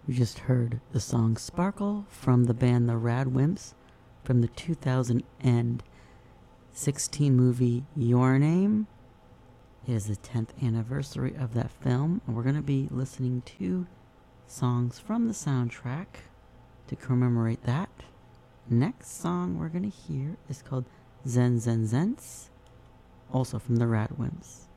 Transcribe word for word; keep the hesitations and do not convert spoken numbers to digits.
We just heard the song Sparkle from the band The Radwimps from the two thousand sixteen movie Your Name. It is the tenth anniversary of that film, and we're going to be listening to songs from the soundtrack to commemorate that. Next song we're going to hear is called Zen Zen Zens, also from The Radwimps.